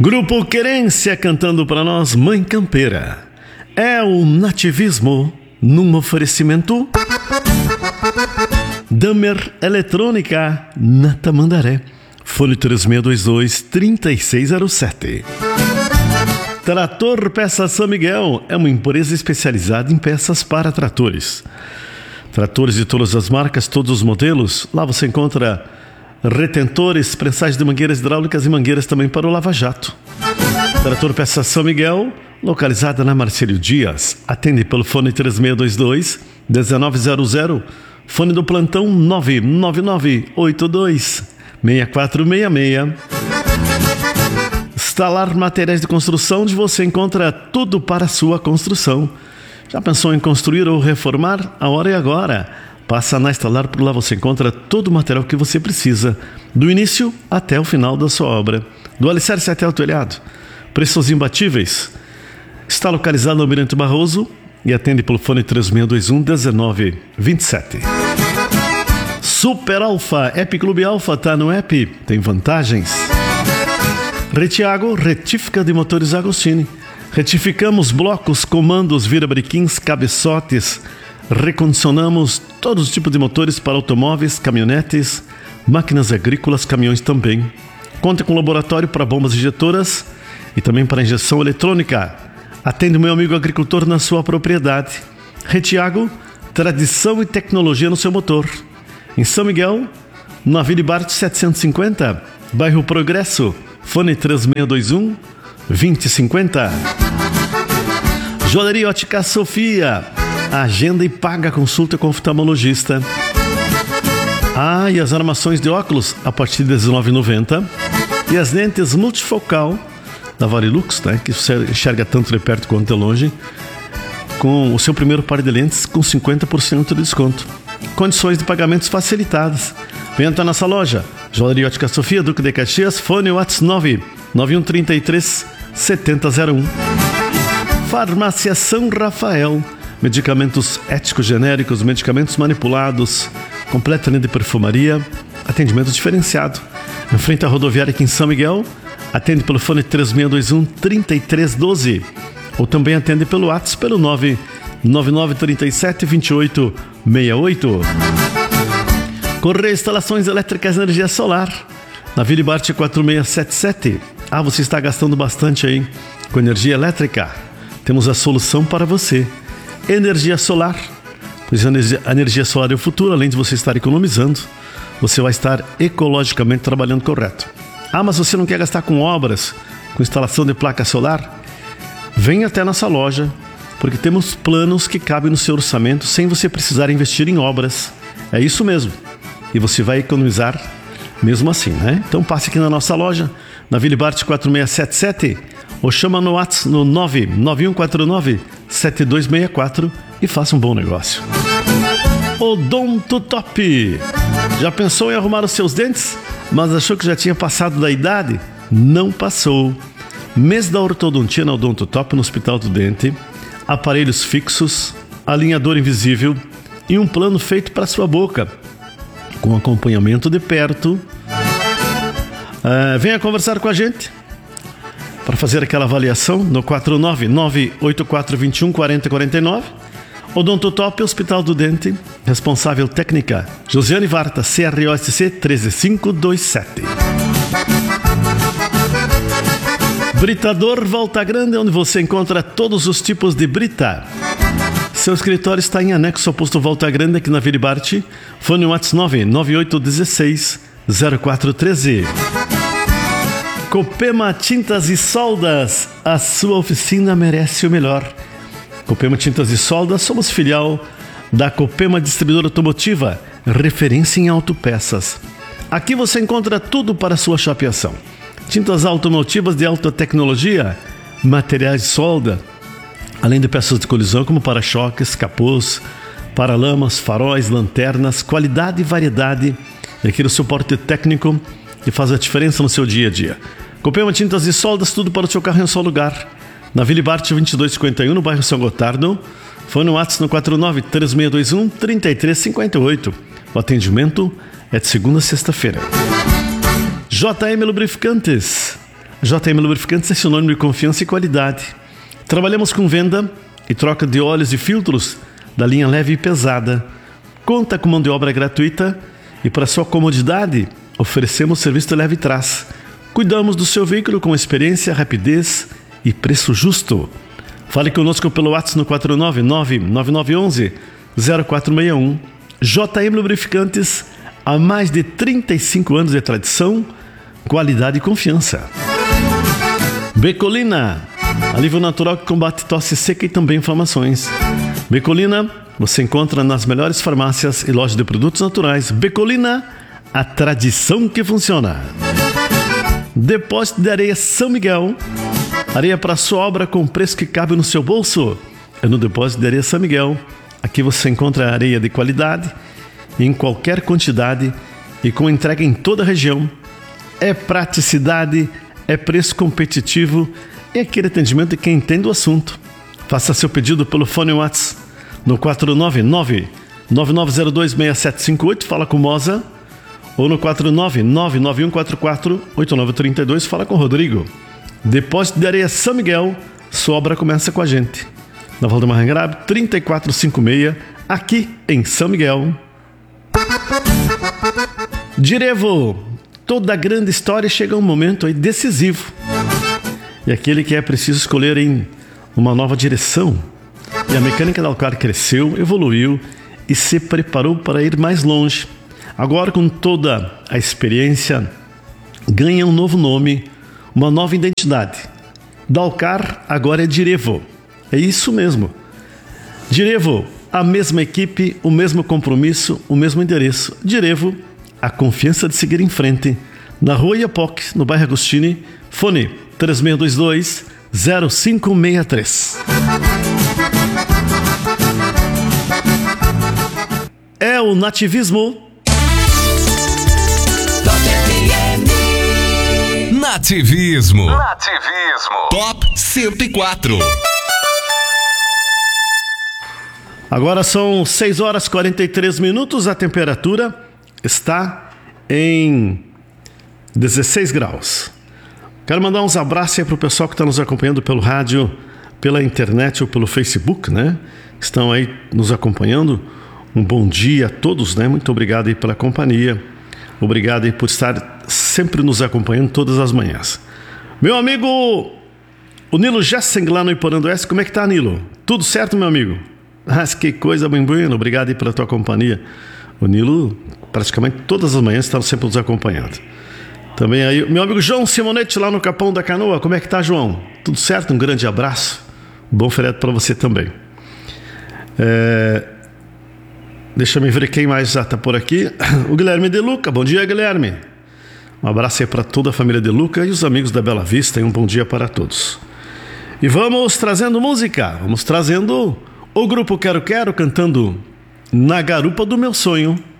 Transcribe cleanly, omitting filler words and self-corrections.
Grupo Querência cantando para nós Mãe Campeira. É o nativismo num oferecimento Damer Eletrônica na Tamandaré. Fone 3622-3607. Trator Peças São Miguel é uma empresa especializada em peças para tratores. Tratores de todas as marcas, todos os modelos. Lá você encontra retentores, prensagens de mangueiras hidráulicas e mangueiras também para o lava-jato. Trator Peças São Miguel, localizada na Marcílio Dias. Atende pelo fone 3622-1900. Fone do plantão 999-82-6466. Instalar materiais de construção, onde você encontra tudo para a sua construção. Já pensou em construir ou reformar? A hora é agora. Passa na Instalar, por lá você encontra todo o material que você precisa, do início até o final da sua obra, do alicerce até o telhado. Preços imbatíveis. Está localizado no Almirante Barroso e atende pelo fone 3621-1927. Super Alfa, App Clube Alfa, tá no app, tem vantagens. Retiago, retífica de motores Agostini. Retificamos blocos, comandos, virabrequins, cabeçotes. Recondicionamos todos os tipos de motores para automóveis, caminhonetes, máquinas agrícolas, caminhões também. Conta com laboratório para bombas injetoras e também para injeção eletrônica. Atende o meu amigo agricultor na sua propriedade. Retiago, tradição e tecnologia no seu motor. Em São Miguel, na Vila Bart 750, bairro Progresso, fone 3621-2050. Joalheria Ótica Sofia. Agenda e paga a consulta com oftalmologista. E as armações de óculos a partir de R$19,90. E as lentes multifocal da Varilux, né, que você enxerga tanto de perto quanto de longe, com o seu primeiro par de lentes com 50% de desconto. Condições de pagamentos facilitadas. Venha até a nossa loja. Joalheria Ótica Sofia, Duque de Caxias, fone WhatsApp 99133-7001. Farmácia São Rafael. Medicamentos éticos genéricos, medicamentos manipulados, completa linha de perfumaria, atendimento diferenciado. Em frente à rodoviária aqui em São Miguel, atende pelo fone 3621-3312. Ou também atende pelo WhatsApp pelo 99937-2868. Correia Instalações Elétricas Energia Solar, na Vila Bart 4677. Você está gastando bastante aí com energia elétrica? Temos a solução para você. Energia solar, pois a energia solar é o futuro. Além de você estar economizando, você vai estar ecologicamente trabalhando correto. Mas você não quer gastar com obras, com instalação de placa solar? Venha até a nossa loja, porque temos planos que cabem no seu orçamento sem você precisar investir em obras. É isso mesmo, e você vai economizar mesmo assim, né? Então passe aqui na nossa loja, na Vila Bart 4677, ou chama no WhatsApp no 99149-7264 e faça um bom negócio. Odonto Top. Já pensou em arrumar os seus dentes, mas achou que já tinha passado da idade? Não passou. Mês da ortodontia na Odonto Top, no Hospital do Dente. Aparelhos fixos, alinhador invisível e um plano feito para sua boca, com acompanhamento de perto. Venha conversar com a gente para fazer aquela avaliação no 499-8421-4049. Odonto Top, Hospital do Dente. Responsável técnica Josiane Varta, CROSC 13527. Britador Volta Grande, onde você encontra todos os tipos de brita. Seu escritório está em anexo ao posto Volta Grande, aqui na Vila Bart. Fone WhatsApp 99816-0413. Copema Tintas e Soldas, a sua oficina merece o melhor. Copema Tintas e Soldas, somos filial da Copema Distribuidora Automotiva, referência em autopeças. Aqui você encontra tudo para a sua chapeação. Tintas automotivas de alta tecnologia, materiais de solda, além de peças de colisão como para-choques, capôs, paralamas, faróis, lanternas, qualidade e variedade, e aquele suporte técnico que faz a diferença no seu dia a dia. Copema Tintas e Soldas, tudo para o seu carro em um só lugar. Na Vila Bart 2251, no bairro São Gotardo. Fone no WhatsApp no 49-3621-3358. O atendimento é de segunda a sexta-feira. JM Lubrificantes. JM Lubrificantes é sinônimo de confiança e qualidade. Trabalhamos com venda e troca de óleos e filtros da linha leve e pesada. Conta com mão de obra gratuita e, para sua comodidade, oferecemos serviço de leve e trás. Cuidamos do seu veículo com experiência, rapidez e preço justo. Fale conosco pelo WhatsApp no 499-9911-0461. JM Lubrificantes, há mais de 35 anos de tradição, qualidade e confiança. Becolina, alívio natural que combate tosse seca e também inflamações. Becolina você encontra nas melhores farmácias e lojas de produtos naturais. Becolina, a tradição que funciona. Depósito de Areia São Miguel. Areia para sua obra com preço que cabe no seu bolso. É no Depósito de Areia São Miguel. Aqui você encontra areia de qualidade, em qualquer quantidade e com entrega em toda a região. É praticidade, é preço competitivo e aquele atendimento de quem entende o assunto. Faça seu pedido pelo fone WhatsApp no 499-9902-6758, fala com Moza, ou no 499-9144-8932, fala com Rodrigo. Depósito de Areia São Miguel, sua obra começa com a gente. Na Valdemar Rangrabe, 3456, aqui em São Miguel. Direvo, toda grande história chega um momento aí decisivo. E aquele que é preciso escolher em uma nova direção. E a mecânica da Alcar cresceu, evoluiu e se preparou para ir mais longe. Agora, com toda a experiência, ganha um novo nome, uma nova identidade. Dalcar agora é Direvo. É isso mesmo. Direvo, a mesma equipe, o mesmo compromisso, o mesmo endereço. Direvo, a confiança de seguir em frente. Na Rua Iapoc, no bairro Agostini, fone 3622-0563. É o nativismo. Nativismo. Top 104. Agora são 6 horas e 43 minutos. A temperatura está em 16 graus. Quero mandar uns abraços aí para o pessoal que está nos acompanhando pelo rádio, pela internet ou pelo Facebook, né? Estão aí nos acompanhando. Um bom dia a todos, né? Muito obrigado aí pela companhia. Obrigado aí por estar sempre nos acompanhando todas as manhãs. Meu amigo, o Nilo Jesseng lá no Iporã do Oeste, como é que tá, Nilo? Tudo certo, meu amigo? Ah, que coisa bem boa. Obrigado aí pela tua companhia. O Nilo, praticamente todas as manhãs, está sempre nos acompanhando. Também aí, meu amigo João Simonetti lá no Capão da Canoa, como é que tá, João? Tudo certo? Um grande abraço. Bom feriado para você também. Deixa eu ver quem mais já está por aqui. O Guilherme De Luca. Bom dia, Guilherme. Um abraço aí para toda a família De Luca e os amigos da Bela Vista. E um bom dia para todos. E vamos trazendo música. Vamos trazendo o grupo Quero Quero cantando Na Garupa do Meu Sonho.